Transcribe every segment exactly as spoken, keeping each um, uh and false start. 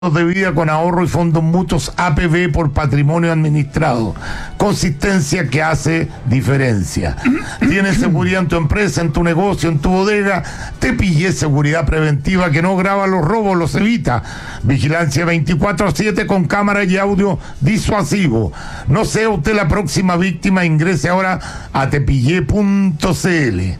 de vida con ahorro y fondos mutuos A P B por patrimonio administrado. Consistencia que hace diferencia. Tienes seguridad en tu empresa, en tu negocio, en tu bodega. Te pillé seguridad preventiva que no graba los robos, los evita. Vigilancia veinticuatro siete con cámara y audio disuasivo. No sea usted la próxima víctima. Ingrese ahora a tepillé punto c l.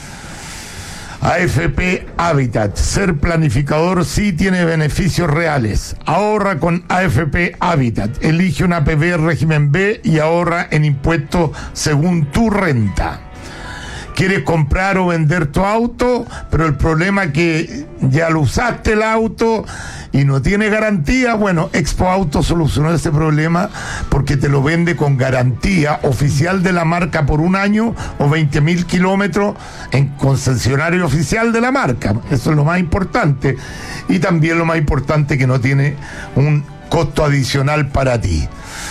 A F P Habitat, ser planificador sí tiene beneficios reales. Ahorra con A F P Habitat, elige una A P B régimen B y ahorra en impuestos según tu renta. ¿Quieres comprar o vender tu auto? Pero el problema es que ya lo usaste el auto y no tiene garantía. Bueno, Expo Auto solucionó ese problema porque te lo vende con garantía oficial de la marca por un año o veinte mil kilómetros en concesionario oficial de la marca. Eso es lo más importante. Y también lo más importante, que no tiene un costo adicional para ti.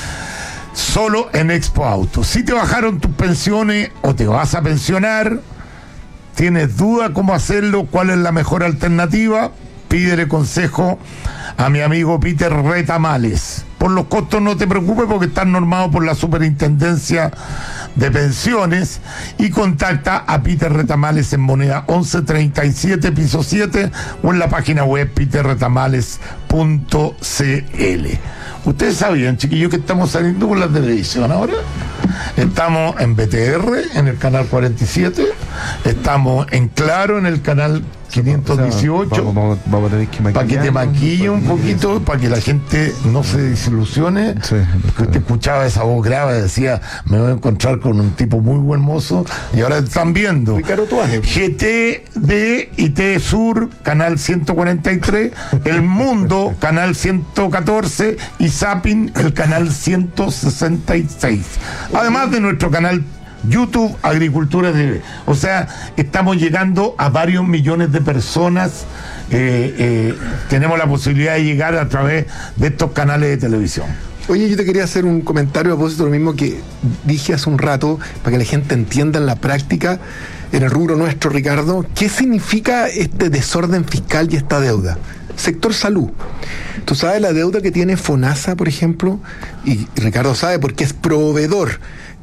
Solo en Expo Auto. Si te bajaron tus pensiones o te vas a pensionar, ¿tienes duda cómo hacerlo? ¿Cuál es la mejor alternativa? Pídele consejo a mi amigo Peter Retamales. Por los costos no te preocupes, porque están normados por la Superintendencia de Pensiones, y contacta a Peter Retamales en Moneda once treinta y siete, piso siete, o en la página web peter retamales punto c l. ¿Ustedes sabían, chiquillos, que estamos saliendo por la televisión ahora? Estamos en B T R, en el canal cuarenta y siete, estamos en Claro, en el canal quinientos dieciocho, o sea, vamos, vamos, vamos a tener que para que te maquille un poquito, para que la gente no se desilusione. Sí, que usted escuchaba esa voz grave, decía, me voy a encontrar con un tipo muy buen mozo, y ahora están viendo G T D y T Sur, canal ciento cuarenta y tres, El Mundo, canal ciento catorce, y Zapping, el canal ciento sesenta y seis, además de nuestro canal YouTube Agricultura T V. O sea, estamos llegando a varios millones de personas. Eh, eh, tenemos la posibilidad de llegar a través de estos canales de televisión. Oye, yo te quería hacer un comentario a propósito de lo mismo que dije hace un rato, para que la gente entienda en la práctica, en el rubro nuestro, Ricardo, qué significa este desorden fiscal y esta deuda. Sector salud. Tú sabes la deuda que tiene FONASA, por ejemplo, y Ricardo sabe porque es proveedor.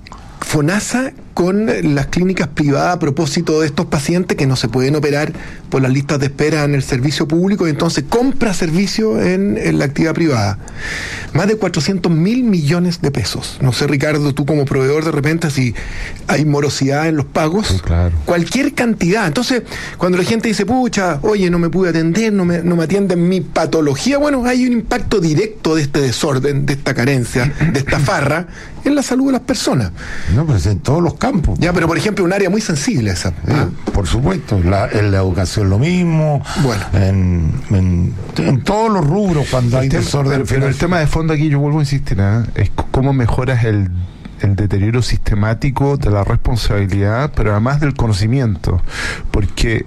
FONASA con las clínicas privadas a propósito de estos pacientes que no se pueden operar por las listas de espera en el servicio público, y entonces compra servicio en, en la actividad privada. Más de cuatrocientos mil millones de pesos. No sé, Ricardo, tú como proveedor, de repente, si hay morosidad en los pagos, sí, claro. Cualquier cantidad. Entonces, cuando la gente dice, pucha, oye, no me pude atender, no me, no me atienden mi patología, bueno, hay un impacto directo de este desorden, de esta carencia, de esta farra, en la salud de las personas. No, pues en todos los campos. Ya, pero por ejemplo, un área muy sensible esa. Sí, ah. Por supuesto, la, en la educación lo mismo, bueno, en, en, en todos los rubros cuando el hay tema, desorden. Pero, pero el tema de fondo aquí, yo vuelvo a insistir, ¿eh? Es cómo mejoras el, el deterioro sistemático de la responsabilidad, pero además del conocimiento, porque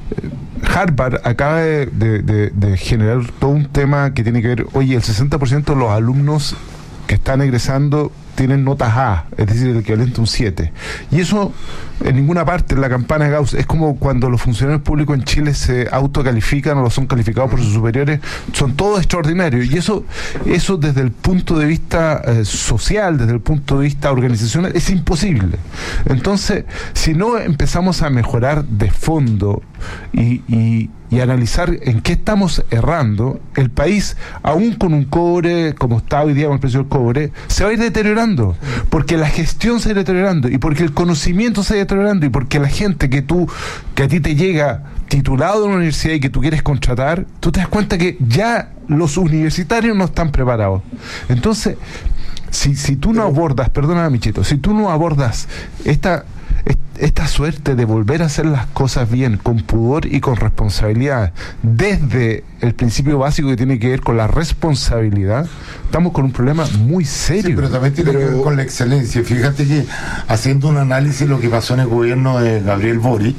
Harvard acaba de, de, de, de generar todo un tema que tiene que ver, oye, el sesenta por ciento de los alumnos que están egresando tienen notas A, es decir, el equivalente a un siete. Y eso en ninguna parte, en la campana de Gauss, es como cuando los funcionarios públicos en Chile se autocalifican o lo son calificados por sus superiores, son todos extraordinarios. Y eso, eso desde el punto de vista eh, social, desde el punto de vista organizacional, es imposible. Entonces, si no empezamos a mejorar de fondo y, y y analizar en qué estamos errando, el país, aún con un cobre, como está hoy día con el precio del cobre, se va a ir deteriorando, porque la gestión se va a ir deteriorando, y porque el conocimiento se va a ir deteriorando, y porque la gente que tú, que a ti te llega titulado de una universidad y que tú quieres contratar, tú te das cuenta que ya los universitarios no están preparados. Entonces, si, si tú no abordas, perdóname, Michito, si tú no abordas esta... esta suerte de volver a hacer las cosas bien, con pudor y con responsabilidad, desde el principio básico que tiene que ver con la responsabilidad, estamos con un problema muy serio. Sí, pero también tiene pero... que ver con la excelencia. Fíjate que, haciendo un análisis de lo que pasó en el gobierno de Gabriel Boric,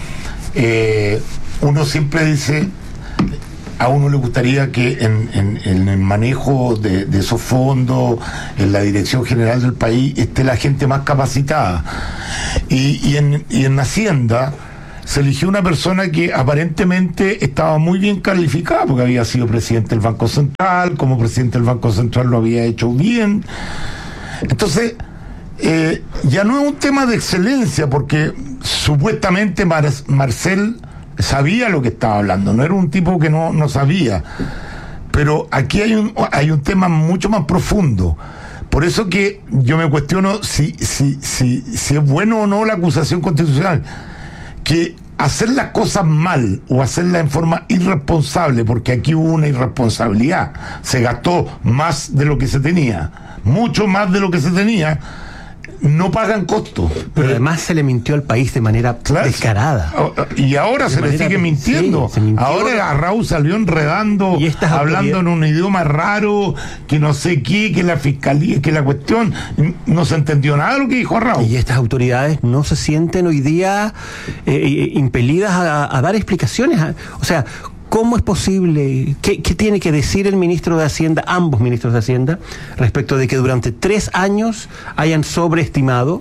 eh, uno siempre dice, a uno le gustaría que en, en, en el manejo de, de esos fondos, en la dirección general del país, esté la gente más capacitada. Y, y, en, y en Hacienda, se eligió una persona que aparentemente estaba muy bien calificada, porque había sido presidente del Banco Central, como presidente del Banco Central lo había hecho bien. Entonces, eh, ya no es un tema de excelencia, porque supuestamente Mar- Marcel sabía lo que estaba hablando, no era un tipo que no, no sabía. Pero aquí hay un, hay un tema mucho más profundo. Por eso que yo me cuestiono si, si, si, si es bueno o no la acusación constitucional. Que hacer las cosas mal o hacerlas en forma irresponsable, porque aquí hubo una irresponsabilidad, se gastó más de lo que se tenía, mucho más de lo que se tenía, no pagan costos. Pero además se le mintió al país de manera Claro. descarada. Y ahora De se le manera- sigue mintiendo. sí, se mintió. Ahora Raúl salió enredando, Y estas hablando autoridades- en un idioma raro, que no sé qué, que la fiscalía, que la cuestión, no se entendió nada de lo que dijo Raúl. Y estas autoridades no se sienten hoy día eh, eh, impelidas a, a dar explicaciones. a- o sea, ¿cómo es posible? ¿Qué, qué tiene que decir el ministro de Hacienda, ambos ministros de Hacienda, respecto de que durante tres años hayan sobreestimado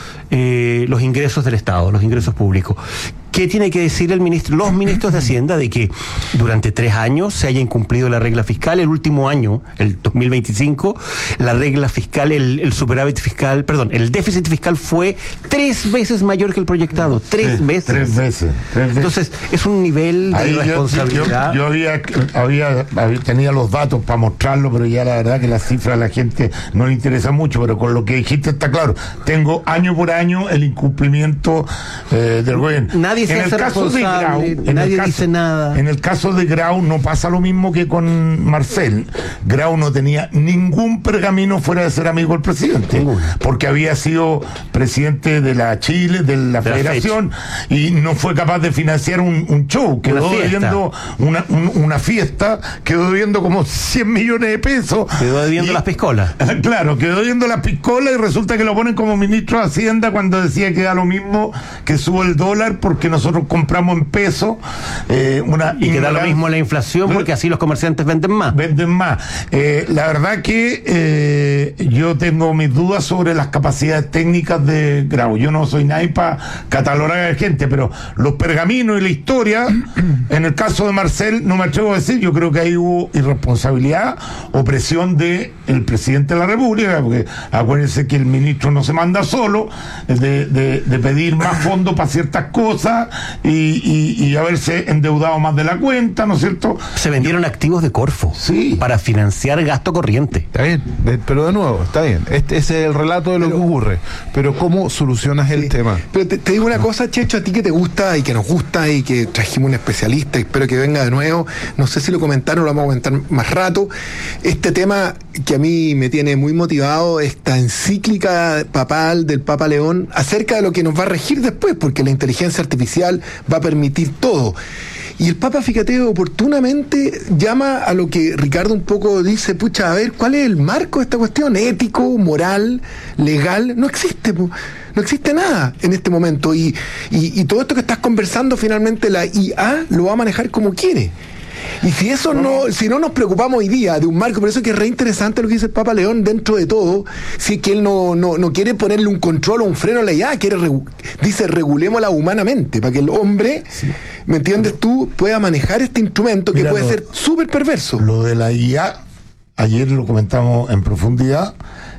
eh, los ingresos del Estado, los ingresos públicos? ¿Qué tiene que decir el ministro, los ministros de Hacienda, de que durante tres años se haya incumplido la regla fiscal? El último año, el dos mil veinticinco, la regla fiscal, el, el superávit fiscal, perdón, el déficit fiscal fue tres veces mayor que el proyectado. Tres Sí, veces. Tres veces. Tres veces. Entonces, es un nivel de Ahí yo, irresponsabilidad. yo- yo había, había, había- tenía los datos para mostrarlo, pero ya la verdad que las cifras a la gente no le interesa mucho, pero con lo que dijiste está claro. Tengo año por año el incumplimiento eh, del gobierno. Nadie se En el hace caso de Grau, responsable, en el nadie caso- dice nada. En el caso de Grau no pasa lo mismo que con Marcel. Grau no tenía ningún pergamino fuera de ser amigo del presidente, Ninguno. porque había sido presidente de la Chile, de la De la Federación, y no fue capaz de financiar un, un show, quedó fiesta. debiendo una, un- una fiesta, quedó debiendo como cien millones de pesos. Quedó debiendo Y- las piscolas. Claro, quedó debiendo las piscolas y resulta que lo ponen como ministro de Hacienda cuando decía que da lo mismo que sube el dólar porque nosotros compramos en pesos. Eh, una Y que da lo ignorancia- mismo la inflación, porque así los comerciantes venden más. Venden más. Eh, la verdad que eh, yo tengo mis dudas sobre las capacidades técnicas de Grau. Yo no soy nadie para catalogar a la gente, pero los pergaminos y la historia, en el caso de Marcel, no me atrevo a decir, yo creo que ahí hubo irresponsabilidad o presión de el presidente de la República, porque acuérdense que el ministro no se manda solo, de, de, de pedir más fondos para ciertas cosas y, y, y haberse endeudado más de la cuenta, ¿no es cierto? Se vendieron activos de Corfo Sí. para financiar gasto corriente. Está bien, de- pero de nuevo, está bien. Este, ese es el relato de lo Pero- que ocurre. Pero ¿cómo solucionas el Sí. tema? Pero te, te digo una cosa, Checho, a ti que te gusta y que nos gusta y que trajimos un especialista y espero que venga de nuevo. No sé si lo comentaron, lo vamos a comentar más rato. Este tema que a mí me tiene muy motivado, esta encíclica papal del Papa León, acerca de lo que nos va a regir después, porque la inteligencia artificial va a permitir todo. Y el Papa, fíjate, oportunamente llama a lo que Ricardo un poco dice, pucha, a ver, ¿cuál es el marco de esta cuestión? Ético, moral, legal, no existe, po. No existe nada en este momento. Y, y, y todo esto que estás conversando, finalmente la I A lo va a manejar como quiere. Y si eso no, si no nos preocupamos hoy día de un marco, por eso es que es re interesante lo que dice el Papa León dentro de todo, si es que él no, no, no quiere ponerle un control o un freno a la I A, quiere regu- dice regulémosla humanamente, para que el hombre, ¿me entiendes tú?, pueda manejar este instrumento que Mira, puede lo- ser súper perverso. Lo de la I A, ayer lo comentamos en profundidad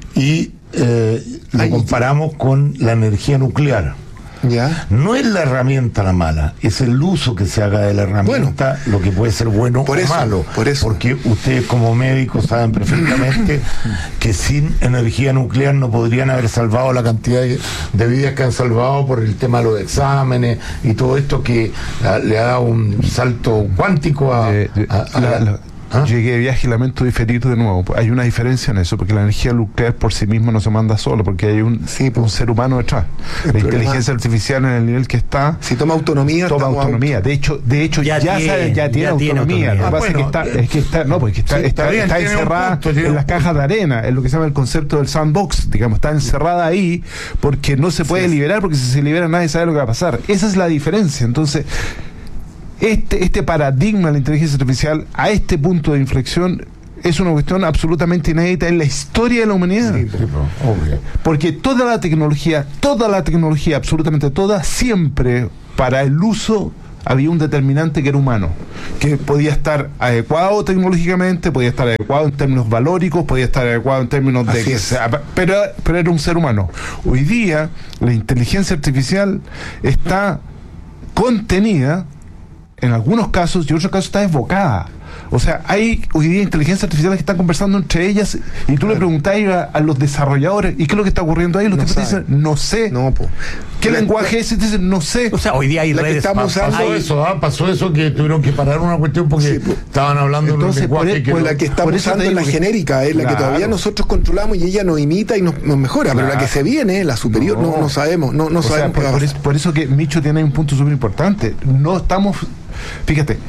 y eh, lo Ay, comparamos con la energía nuclear. ¿Ya? No es la herramienta la mala, es el uso que se haga de la herramienta lo que puede ser bueno Por o eso, malo. por eso. Porque ustedes como médicos saben perfectamente que sin energía nuclear no podrían haber salvado la cantidad de, de vidas que han salvado por el tema de los exámenes y todo esto que a, le ha dado un salto cuántico a, Eh, eh, a- a la- la- la- ¿Ah? Llegué de viaje y lamento diferir de nuevo. Hay una diferencia en eso, porque la energía nuclear por sí misma no se manda solo, porque hay un, Sí, un ser humano detrás. El La problema- inteligencia artificial en el nivel que está Si toma autonomía, toma estamos autonomía. De hecho, de hecho Ya ya, tiene, sabe- ya tiene ya tiene autonomía. autonomía. Lo que Ah, pasa bueno, es que está, es que está, no, porque está, sí, está, está bien, está tiene un encerrada punto, tiene en un las punto. cajas de arena, es lo que se llama el concepto del sandbox, digamos, está encerrada ahí porque no se puede es. liberar, porque si se libera nadie sabe lo que va a pasar. Esa es la diferencia. Entonces, este, este paradigma de la inteligencia artificial a este punto de inflexión es una cuestión absolutamente inédita en la historia de la humanidad. Sí, pero, obvio. Porque toda la tecnología, toda la tecnología, absolutamente toda, siempre para el uso había un determinante que era humano, que podía estar adecuado tecnológicamente, podía estar adecuado en términos valóricos, podía estar adecuado en términos de... Así es. Pero, pero era un ser humano. Hoy día la inteligencia artificial está contenida en algunos casos y en otros casos está desbocada. O sea, hay hoy día inteligencias artificiales que están conversando entre ellas y tú claro. le preguntás a, a los desarrolladores ¿y qué es lo que está ocurriendo ahí? Los no tipos te dicen, no sé. No, po. ¿Qué la, lenguaje la, es? Y te dicen, no sé. O sea, hoy día hay la redes. Que estamos pa, pasó hay, eso, ¿ah? pasó eso que tuvieron que parar una cuestión porque sí, pues, estaban hablando entonces, de un lenguaje por, que por no, la que estamos usando en la que, genérica, es claro. la que todavía nosotros controlamos y ella nos imita y nos, nos mejora, claro. pero la que se viene, la superior, no, no, no sabemos, no, no sabemos. Sea, por, por, eso, por eso que Micho tiene un punto súper importante. No estamos, fíjate,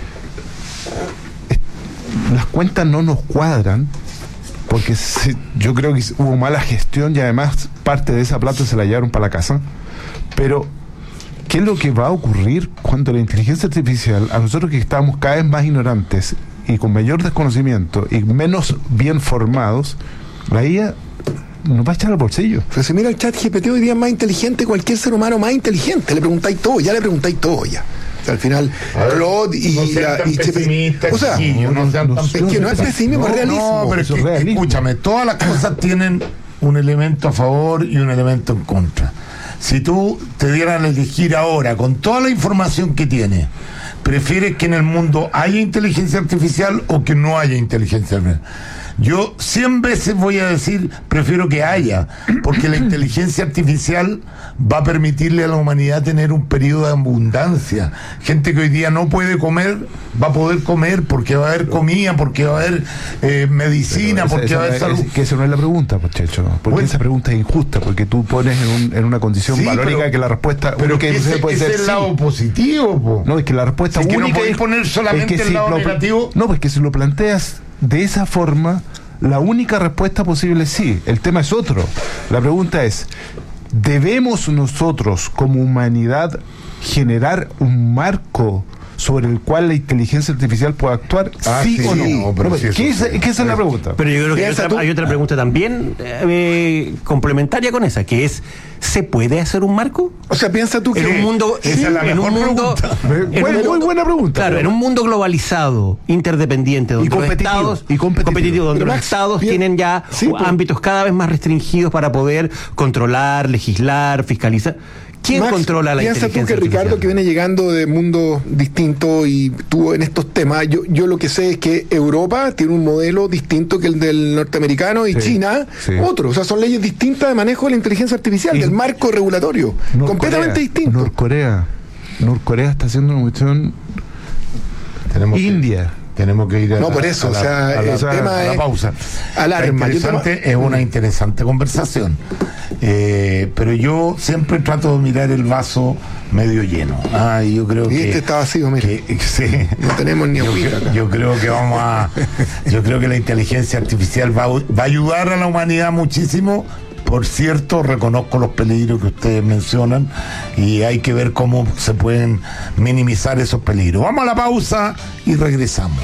las cuentas no nos cuadran porque se, yo creo que hubo mala gestión y además parte de esa plata se la llevaron para la casa. Pero ¿qué es lo que va a ocurrir cuando la inteligencia artificial, a nosotros que estamos cada vez más ignorantes y con mayor desconocimiento y menos bien formados, la I A nos va a echar al bolsillo? Pero si mira el chat G P T hoy día es más inteligente cualquier ser humano más inteligente, le preguntáis todo, ya le preguntáis todo ya. Al final, Claude y, no sean la, tan y pesimistas, o sea, chiquillos, no sean tan es que no es pesimismo, es realismo. No, pero es que, escúchame, todas las cosas tienen un elemento a favor y un elemento en contra. Si tú te dieran a elegir ahora, con toda la información que tienes, ¿prefieres que en el mundo haya inteligencia artificial o que no haya inteligencia artificial? Yo cien veces voy a decir, prefiero que haya, porque la inteligencia artificial va a permitirle a la humanidad tener un periodo de abundancia. Gente que hoy día no puede comer, va a poder comer porque va a haber comida, porque va a haber eh, medicina, esa, porque esa va a haber es, salud. Es, que esa no es la pregunta, pues, Checho. Porque bueno, esa pregunta es injusta, porque tú pones en, un, en una condición sí, valórica pero, que la respuesta... Pero que ese, puede ese ser es el sí. lado positivo, po. No, es que la respuesta es que única no es poner solamente es que el si lado lo, negativo. No, pues que si lo planteas de esa forma, la única respuesta posible es sí. El tema es otro. La pregunta es, ¿debemos nosotros como humanidad generar un marco sobre el cual la inteligencia artificial pueda actuar? Ah, ¿Sí, sí o no? no pero no sí, ¿Qué, es, ¿Qué es la pregunta? Pero yo creo que hay otra, hay otra pregunta también eh, complementaria con esa, que es, ¿se puede hacer un marco? O sea, piensa tú que... En un mundo... Esa sí, es la en mejor un mundo, pregunta. En muy, un, muy buena pregunta. Claro, pero en un mundo globalizado, interdependiente, donde y los competitivo, estados... Y competitivo. competitivo donde pero los Max, estados bien, tienen ya sí, ámbitos cada vez más restringidos para poder controlar, legislar, fiscalizar... ¿Quién Max, controla la piensa inteligencia tú que artificial? Ricardo, que viene llegando de mundo distinto y tú en estos temas, yo, yo lo que sé es que Europa tiene un modelo distinto que el del norteamericano y sí, China sí. otro. O sea, son leyes distintas de manejo de la inteligencia artificial, y del marco regulatorio. Norcorea, completamente distinto. Norcorea. Norcorea está haciendo una cuestión... Tenemos India. Que... Tenemos que ir a no, la, por eso, a la, o sea, a la, el tema a la es pausa. Alarma. Interesante, es una interesante conversación. Eh, pero yo siempre trato de mirar el vaso medio lleno. Ah, y yo creo y que. este está vacío, mira. Que, sí, no tenemos ni yo, agüita acá. yo creo que vamos a. Yo creo que la inteligencia artificial va, va a ayudar a la humanidad muchísimo. Por cierto, reconozco los peligros que ustedes mencionan y hay que ver cómo se pueden minimizar esos peligros. Vamos a la pausa y regresamos.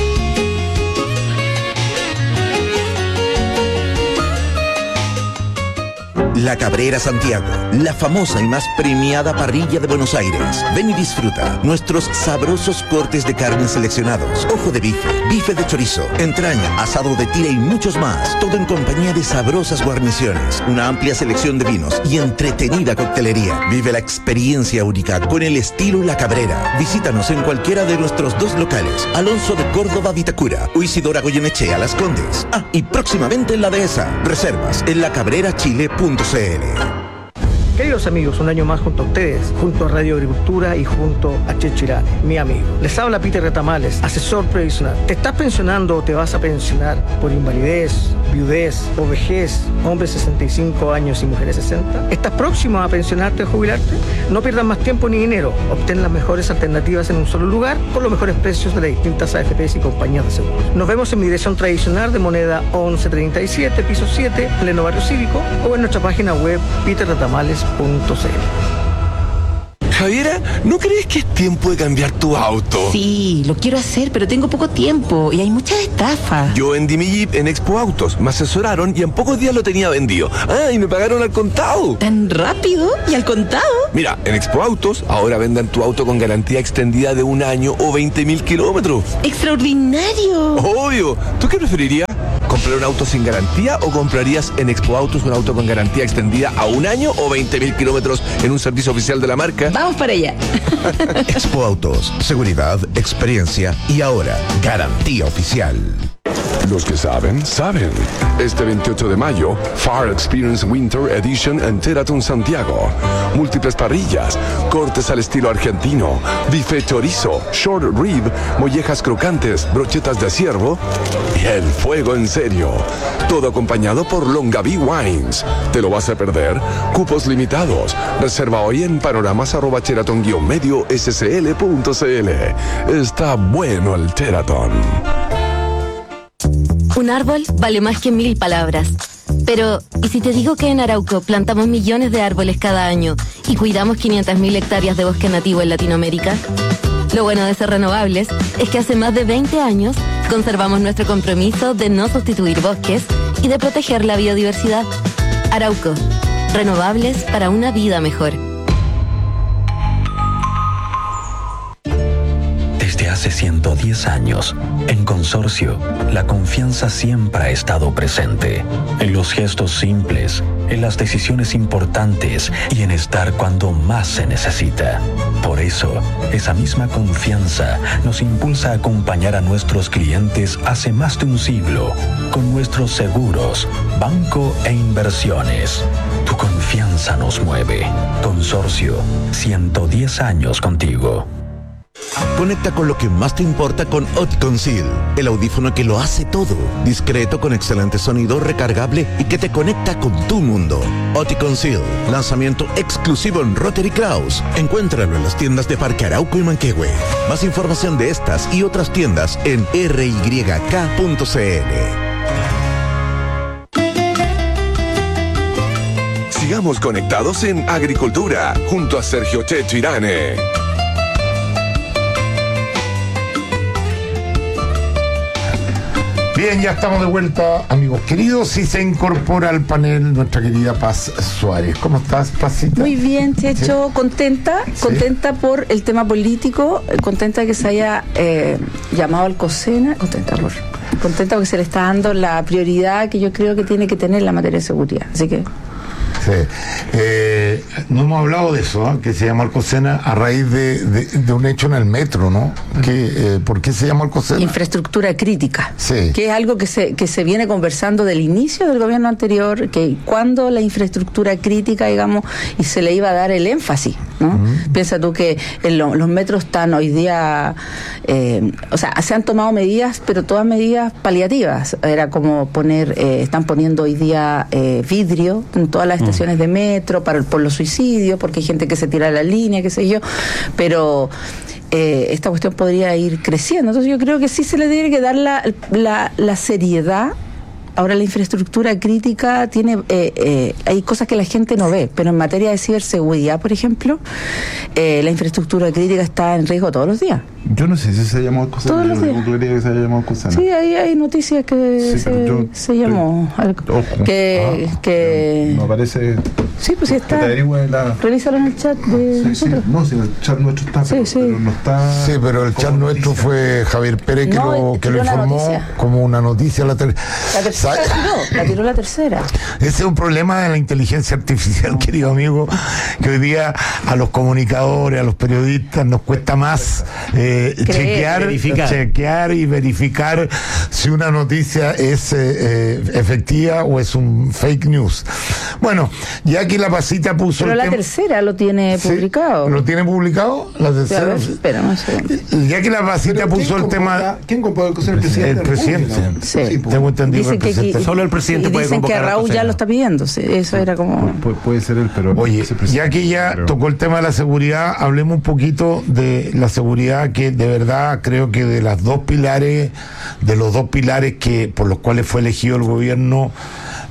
La Cabrera Santiago, la famosa y más premiada parrilla de Buenos Aires. Ven y disfruta nuestros sabrosos cortes de carne seleccionados, ojo de bife, bife de chorizo, entraña, asado de tira y muchos más. Todo en compañía de sabrosas guarniciones, una amplia selección de vinos y entretenida coctelería. Vive la experiencia única con el estilo La Cabrera. Visítanos en cualquiera de nuestros dos locales, Alonso de Córdoba, Vitacura, o Isidora Goyenechea, Las Condes. Ah, y próximamente en La Dehesa. Reservas en la cabrera chile punto c l. Queridos amigos, un año más junto a ustedes, junto a Radio Agricultura y junto a Checho Irane, mi amigo. Les habla Peter Retamales, asesor previsional. ¿Te estás pensionando o te vas a pensionar por invalidez, viudez o vejez, hombres sesenta y cinco años y mujeres sesenta? ¿Estás próximo a pensionarte o jubilarte? No pierdas más tiempo ni dinero. Obtén las mejores alternativas en un solo lugar con los mejores precios de las distintas A F Pes y compañías de seguros. Nos vemos en mi dirección tradicional de Moneda once treinta y siete, piso siete, Pleno Barrio Cívico, o en nuestra página web peter retamales punto c l. Javiera, ¿no crees que es tiempo de cambiar tu auto? Sí, lo quiero hacer, pero tengo poco tiempo y hay muchas estafas. Yo vendí mi Jeep en Expo Autos, me asesoraron y en pocos días lo tenía vendido. Ah, y me pagaron al contado. ¿Tan rápido? ¿Y al contado? Mira, en Expo Autos ahora venden tu auto con garantía extendida de un año o veinte mil kilómetros. ¡Extraordinario! Obvio. ¿Tú qué preferirías? ¿Comprar un auto sin garantía o comprarías en Expo Autos un auto con garantía extendida a un año o veinte mil kilómetros en un servicio oficial de la marca? Vamos para allá. Expo Autos, seguridad, experiencia y ahora garantía oficial. Los que saben, saben. Este veintiocho de mayo, Far Experience Winter Edition en Teraton Santiago. Múltiples parrillas, cortes al estilo argentino, bife chorizo, short rib, mollejas crocantes, brochetas de ciervo y el fuego en serio. Todo acompañado por Longaví Wines. ¿Te lo vas a perder? Cupos limitados. Reserva hoy en panoramas arroba teraton guion medio scl punto cl. Está bueno el Teraton. Un árbol vale más que mil palabras. Pero, ¿y si te digo que en Arauco plantamos millones de árboles cada año y cuidamos quinientas mil hectáreas de bosque nativo en Latinoamérica? Lo bueno de ser renovables es que hace más de veinte años conservamos nuestro compromiso de no sustituir bosques y de proteger la biodiversidad. Arauco, renovables para una vida mejor. Desde hace ciento diez años, en Consorcio, la confianza siempre ha estado presente. En los gestos simples, en las decisiones importantes y en estar cuando más se necesita. Por eso, esa misma confianza nos impulsa a acompañar a nuestros clientes hace más de un siglo, con nuestros seguros, banco e inversiones. Tu confianza nos mueve. Consorcio, ciento diez años contigo. Conecta con lo que más te importa con Oticon Seal, el audífono que lo hace todo, discreto con excelente sonido, recargable y que te conecta con tu mundo. Oticon Seal, lanzamiento exclusivo en Rotary Kraus. Encuéntralo en las tiendas de Parque Arauco y Manquehue. Más información de estas y otras tiendas en r y k punto c l. Sigamos conectados en Agricultura, junto a Sergio Checho Irane. Bien, ya estamos de vuelta, amigos queridos, y se incorpora al panel nuestra querida Paz Suárez. ¿Cómo estás, Pazita? Muy bien, Checho, ¿Sí? contenta, ¿Sí? contenta por el tema político, contenta de que se haya eh, llamado al COSENA, contenta por, contenta porque se le está dando la prioridad que yo creo que tiene que tener la materia de seguridad. Así que Sí. Eh, no hemos hablado de eso, ¿eh? Que se llama Alcocena a raíz de, de, de un hecho en el metro, ¿no? Que, eh, ¿por qué se llama Alcocena? infraestructura crítica, Sí. que es algo que se que se viene conversando del inicio del gobierno anterior, que cuando la infraestructura crítica, digamos, y se le iba a dar el énfasis, ¿no? Uh-huh. Piensa tú que en lo, los metros están hoy día, eh, o sea, se han tomado medidas, pero todas medidas paliativas. Era como poner, eh, están poniendo hoy día eh, vidrio en todas las estaciones uh-huh. de metro para por los suicidios, porque hay gente que se tira a la línea, qué sé yo, pero eh, esta cuestión podría ir creciendo. Entonces yo creo que sí se le tiene que dar la, la, la seriedad. Ahora la infraestructura crítica tiene, eh, eh, hay cosas que la gente no ve, pero en materia de ciberseguridad, por ejemplo, eh, la infraestructura crítica está en riesgo todos los días. Yo no sé si se llamó Alcocena. Todos los días. Yo creería que se haya llamado Alcocena. Sí, ahí hay noticias que Sí, se, yo- se llamó. algo- Ojo. Que, Ah, que No aparece. sí, pues sí Que te está. averigüe la. Revísalo en el chat de Sí, sí. nosotros. No, si el chat nuestro está, Sí, pero, sí. pero no está. Sí, pero el chat como nuestro noticia. fue Javier Pérez que, No, lo, que lo tiró la informó noticia. como una noticia. La ter- La tercera Sa- la tiró, la tiró la tercera. Ese es un problema de la inteligencia artificial, querido amigo, que hoy día a los comunicadores, a los periodistas nos cuesta más eh, Creer, chequear, verificar. chequear y verificar si una noticia es eh, eh, efectiva o es un fake news. Bueno, ya que la Pasita puso Pero el la tema- tercera lo tiene Sí, publicado. ¿Lo tiene publicado? La A tercera. ver, espera un segundo. Ya que la Pasita Pero puso ¿quién el tema. convoca- ¿Quién convoca el Consejo? El presidente. El de la presidente. República. Sí. pues. Tengo entendido que Dicen el que, presidente. aquí- Solo el presidente y puede dicen que convocar a la Raúl ya Cosena. lo está pidiendo. sí, Eso era como. Pu- puede ser él, pero. Oye, ese presidente, ya que ya creo. tocó el tema de la seguridad, hablemos un poquito de la seguridad, que de verdad creo que de las dos pilares, de los dos pilares que por los cuales fue elegido el gobierno,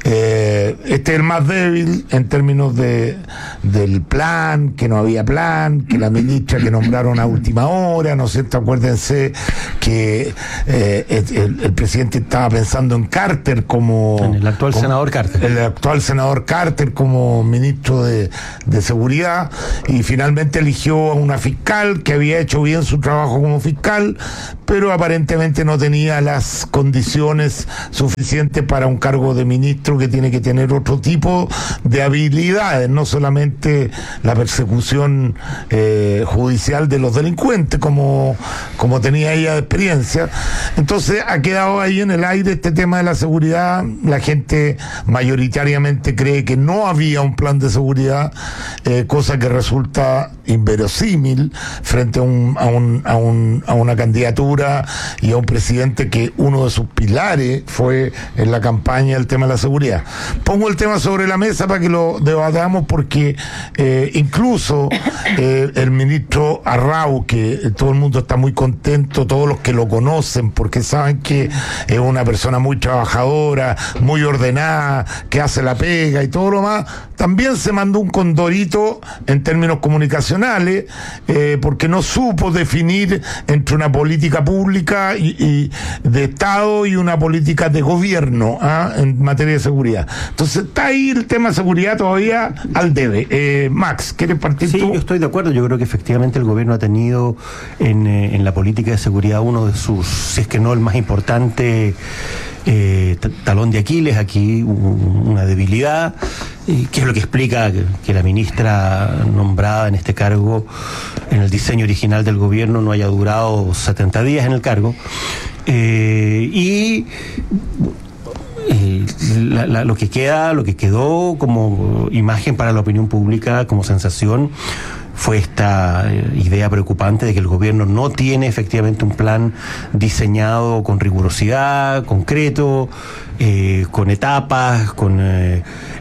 Eh, este es el más débil en términos de del plan, que no había plan, que la ministra que nombraron a última hora, ¿no es cierto? Acuérdense que eh, el, el presidente estaba pensando en Carter como... En el actual como, senador Carter. El actual senador Carter como ministro de, de Seguridad, y finalmente eligió a una fiscal que había hecho bien su trabajo como fiscal, pero aparentemente no tenía las condiciones suficientes para un cargo de ministro, que tiene que tener otro tipo de habilidades, no solamente la persecución eh, judicial de los delincuentes como, como tenía ella de experiencia. Entonces ha quedado ahí en el aire este tema de la seguridad. La gente mayoritariamente cree que no había un plan de seguridad, eh, cosa que resulta inverosímil frente a, un, a, un, a, un, a una candidatura y a un presidente que uno de sus pilares fue en la campaña el tema de la seguridad. Pongo el tema sobre la mesa para que lo debatamos, porque eh, incluso eh, el ministro Arrau, que todo el mundo está muy contento, todos los que lo conocen, porque saben que es una persona muy trabajadora, muy ordenada, que hace la pega y todo lo más, también se mandó un condorito en términos comunicacionales, eh, porque no supo definir entre una política pública y, y de Estado y una política de gobierno, ¿ah? En materia de seguridad. Entonces está ahí el tema de seguridad todavía al debe. Eh, Max, ¿quieres partir sí, tú? Sí, yo estoy de acuerdo. Yo creo que efectivamente el gobierno ha tenido en, eh, en la política de seguridad uno de sus, si es que no el más importante, eh, talón de Aquiles, aquí un, una debilidad, eh, que es lo que explica que, que la ministra nombrada en este cargo, en el diseño original del gobierno, no haya durado setenta días en el cargo. Eh, y Eh, la, la, lo que queda, lo que quedó como imagen para la opinión pública, como sensación, fue esta eh, idea preocupante de que el gobierno no tiene efectivamente un plan diseñado con rigurosidad, concreto, eh, con etapas, con eh,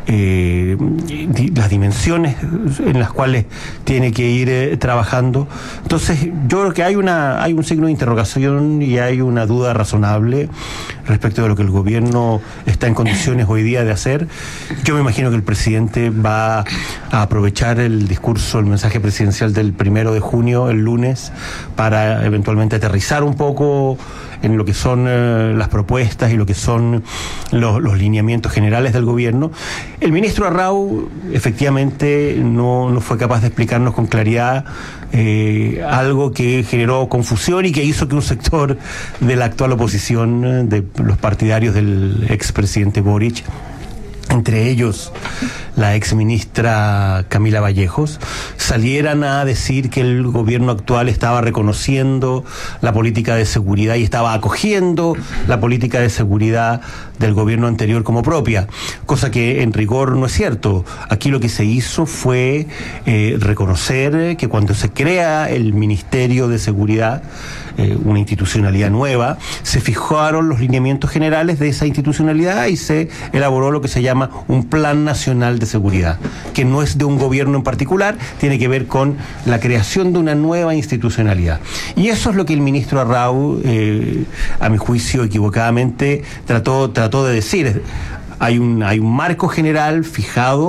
eh, di, las dimensiones en las cuales tiene que ir eh, trabajando. Entonces yo creo que hay una hay un signo de interrogación y hay una duda razonable respecto de lo que el gobierno está en condiciones hoy día de hacer. Yo me imagino que el presidente va a aprovechar el discurso, el mensaje presidencial del primero de junio, el lunes, para eventualmente aterrizar un poco en lo que son eh, las propuestas y lo que son los, los lineamientos generales del gobierno. El ministro Arrau efectivamente no, no fue capaz de explicarnos con claridad eh, algo que generó confusión y que hizo que un sector de la actual oposición, de los partidarios del expresidente Boric, entre ellos la exministra Camila Vallejos, salieran a decir que el gobierno actual estaba reconociendo la política de seguridad y estaba acogiendo la política de seguridad del gobierno anterior como propia, cosa que en rigor no es cierto. Aquí lo que se hizo fue eh, reconocer que cuando se crea el Ministerio de Seguridad, eh, una institucionalidad nueva, se fijaron los lineamientos generales de esa institucionalidad y se elaboró lo que se llama un Plan Nacional de Seguridad, que no es de un gobierno en particular, tiene que ver con la creación de una nueva institucionalidad. Y eso es lo que el ministro Arrau, eh, a mi juicio equivocadamente, trató, trató de decir. Hay un, hay un marco general fijado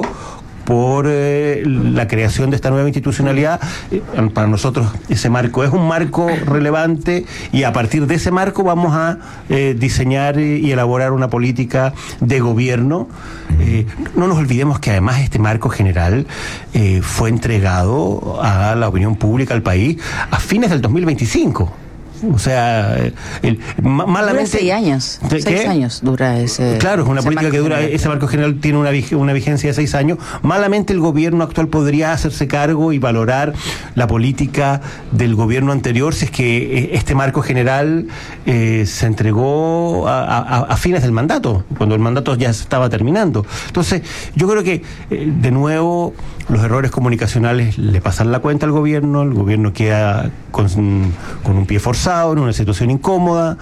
por eh, la creación de esta nueva institucionalidad. Eh, para nosotros ese marco es un marco relevante y a partir de ese marco vamos a eh, diseñar y elaborar una política de gobierno. Eh, no nos olvidemos que además este marco general eh, fue entregado a la opinión pública, al país, a fines del dos mil veinticinco. O sea, el, malamente... Dura seis años. ¿Qué? Seis años dura ese... Claro, es una política que dura... General. Ese marco general tiene una, una vigencia de seis años. Malamente el gobierno actual podría hacerse cargo y valorar la política del gobierno anterior si es que este marco general eh, se entregó a, a, a fines del mandato, cuando el mandato ya estaba terminando. Entonces, yo creo que, eh, de nuevo, los errores comunicacionales le pasan la cuenta al gobierno, el gobierno queda con, con un pie forzado, en una situación incómoda.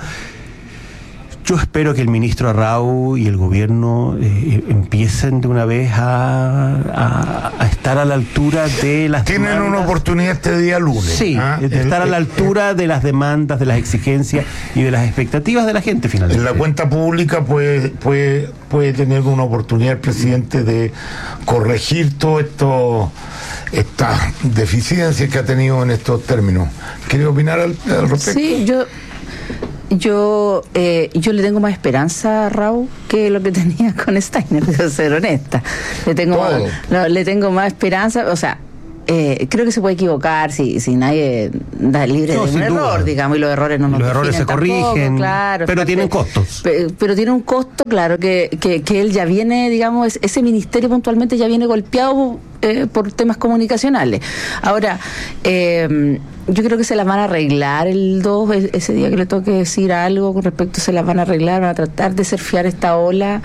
Yo espero que el ministro Arrau y el gobierno eh, empiecen de una vez a, a, a estar a la altura de las Tienen demandas. Una oportunidad este día lunes. Sí, ¿ah? de estar a la altura de las demandas, de las exigencias y de las expectativas de la gente finalmente. En la cuenta pública puede, puede, puede tener una oportunidad el presidente de corregir todo esto, estas deficiencias que ha tenido en estos términos. ¿Quiere opinar al, al respecto? Sí, yo yo eh, yo le tengo más esperanza a Raúl que lo que tenía con Steiner, de ser honesta. Le tengo más, no, le tengo más esperanza, o sea, Eh, creo que se puede equivocar si, si nadie da libre no, de un error, duda. digamos, y los errores no nos los errores se tampoco, corrigen, claro, pero claro, tienen costos. Pero, pero tiene un costo, claro, que, que, que él ya viene, digamos, ese ministerio puntualmente ya viene golpeado eh, por temas comunicacionales. Ahora, eh, yo creo que se las van a arreglar el dos, ese día que le toque decir algo con respecto, se las van a arreglar, van a tratar de surfear esta ola,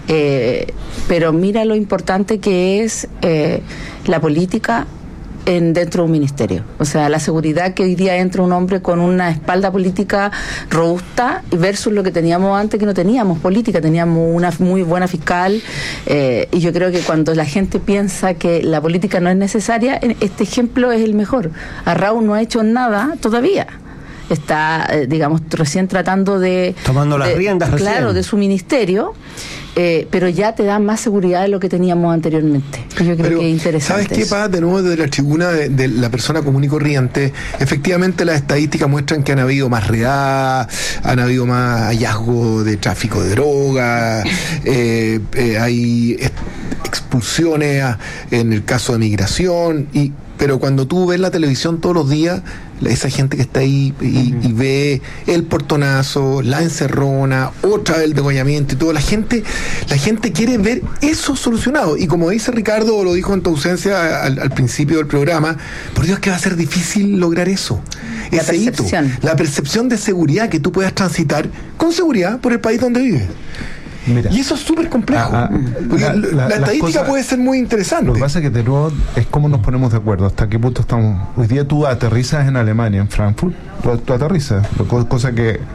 eh, pero mira lo importante que es eh, la política En, dentro de un ministerio, o sea, la seguridad que hoy día entra un hombre con una espalda política robusta versus lo que teníamos antes, que no teníamos política, teníamos una muy buena fiscal, eh, y yo creo que cuando la gente piensa que la política no es necesaria, este ejemplo es el mejor. Arrau no ha hecho nada todavía. Está, eh, digamos, recién tratando de... Tomando las de, riendas claro, recién. de su ministerio, eh, pero ya te da más seguridad de lo que teníamos anteriormente. Yo creo pero, que es interesante. ¿Sabes qué pasa? De nuevo, desde la tribuna de, de la persona común y corriente, efectivamente las estadísticas muestran que han habido más redadas, han habido más hallazgos de tráfico de drogas, eh, eh, hay expulsiones a, en el caso de migración, y pero cuando tú ves la televisión todos los días, esa gente que está ahí y, uh-huh. y ve el portonazo, la encerrona, otra vez el degollamiento y todo, la gente, la gente quiere ver eso solucionado. Y como dice Ricardo, lo dijo en tu ausencia al, al principio del programa, por Dios que va a ser difícil lograr eso. La Ese percepción. hito, la percepción de seguridad, que tú puedas transitar con seguridad por el país donde vives. Mira, y eso es súper complejo. Ah, ah, la, la, la estadística cosas, puede ser muy interesante. Lo que pasa es que de nuevo es cómo nos ponemos de acuerdo, hasta qué punto estamos. Hoy día tú aterrizas en Alemania, en Frankfurt, tú, tú aterrizas, cosa que eh,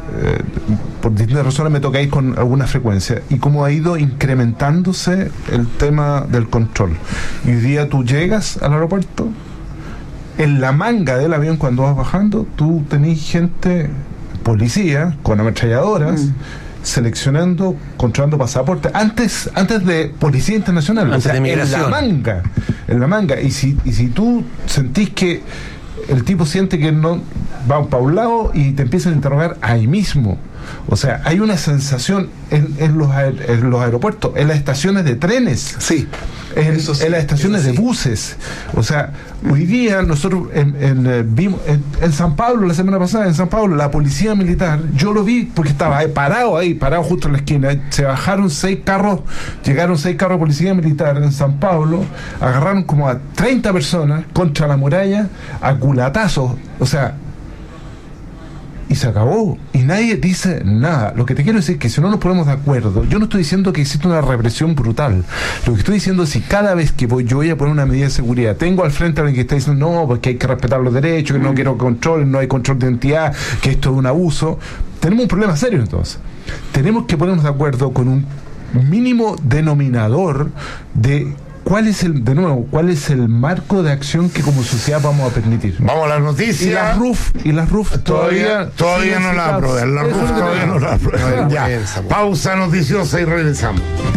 por distintas razones me toca ir con alguna frecuencia, y cómo ha ido incrementándose el tema del control. Y hoy día tú llegas al aeropuerto, en la manga del avión cuando vas bajando, tú tenés gente, policía, con ametralladoras, mm. seleccionando, controlando pasaportes antes antes de Policía Internacional, antes, o sea, de migración. en la manga en la manga y si y si tú sentís que el tipo siente que no va para un lado y te empiezan a interrogar ahí mismo, o sea, hay una sensación en, en, los, aer, en los aeropuertos, en las estaciones de trenes, sí, en, sí, en las estaciones de sí. buses, o sea, hoy día nosotros en, en, vimos, en, en San Pablo, la semana pasada en San Pablo, la policía militar, yo lo vi porque estaba ahí, parado ahí, parado justo en la esquina, se bajaron seis carros, llegaron seis carros de policía militar en San Pablo, agarraron como a treinta personas contra la muralla a culatazos, o sea, y se acabó, y nadie dice nada. Lo que te quiero decir es que si no nos ponemos de acuerdo, yo no estoy diciendo que existe una represión brutal, lo que estoy diciendo es que si cada vez que voy yo voy a poner una medida de seguridad, tengo al frente a alguien que está diciendo no, porque hay que respetar los derechos, que no quiero control, no hay control de identidad, que esto es un abuso, tenemos un problema serio. Entonces tenemos que ponernos de acuerdo con un mínimo denominador de ¿cuál es el, de nuevo, cuál es el marco de acción que como sociedad vamos a permitir? Vamos a las noticias. Y las R U F, y las R U F todavía, todavía, todavía no la aprueban. Las R U F todavía no la aprueban. Ya, pausa noticiosa y regresamos.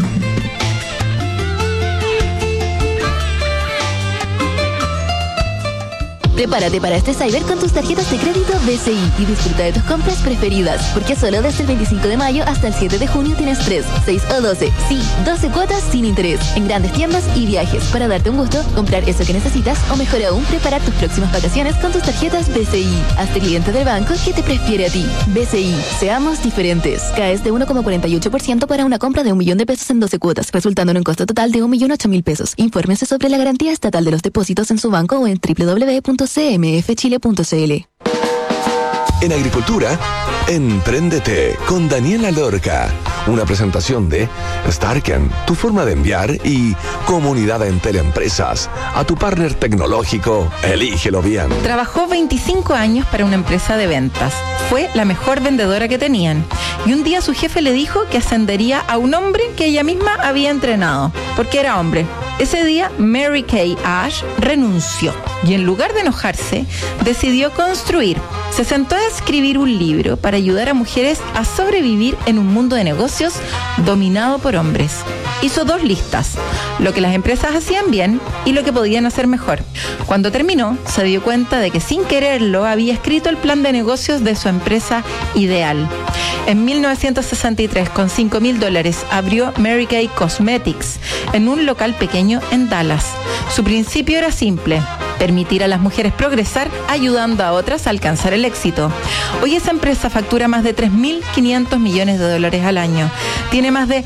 Prepárate para este cyber con tus tarjetas de crédito B C I y disfruta de tus compras preferidas, porque solo desde el veinticinco de mayo hasta el siete de junio tienes tres, seis o doce, sí, doce cuotas sin interés en grandes tiendas y viajes para darte un gusto, comprar eso que necesitas o mejor aún, preparar tus próximas vacaciones con tus tarjetas B C I. Hazte cliente del banco que te prefiere a ti. B C I, seamos diferentes. Caes de uno coma cuarenta y ocho por ciento para una compra de un millón de pesos en doce cuotas, resultando en un costo total de un millón ocho mil pesos. Infórmese sobre la garantía estatal de los depósitos en su banco o en doble u doble u doble u punto c m f chile punto c l. En Agricultura, Empréndete con Daniela Lorca. Una presentación de Starken, tu forma de enviar, y Comunidad Entel Empresas. A tu partner tecnológico, elígelo bien. Trabajó veinticinco años para una empresa de ventas. Fue la mejor vendedora que tenían. Y un día su jefe le dijo que ascendería a un hombre que ella misma había entrenado, porque era hombre. Ese día, Mary Kay Ash renunció. y en lugar de enojarse, decidió construir. Se sentó a escribir un libro para ayudar a mujeres a sobrevivir en un mundo de negocios dominado por hombres. Hizo dos listas, lo que las empresas hacían bien y lo que podían hacer mejor. Cuando terminó, se dio cuenta de que sin quererlo había escrito el plan de negocios de su empresa ideal. En mil novecientos sesenta y tres, con cinco mil dólares, abrió Mary Kay Cosmetics en un local pequeño en Dallas. Su principio era simple: permitir a las mujeres progresar ayudando a otras a alcanzar el éxito. Hoy esa empresa factura más de tres mil quinientos millones de dólares al año. Tiene más de